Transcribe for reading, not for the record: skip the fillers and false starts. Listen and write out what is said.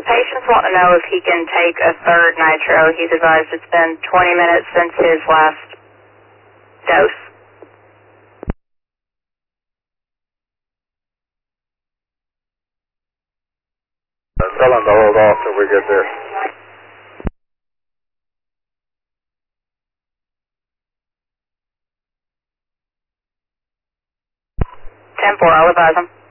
patient's wanting to know if he can take a third nitro. He's advised it's been 20 minutes since his last dose. Tell him to hold off till we get there. 10-4, I'll advise him.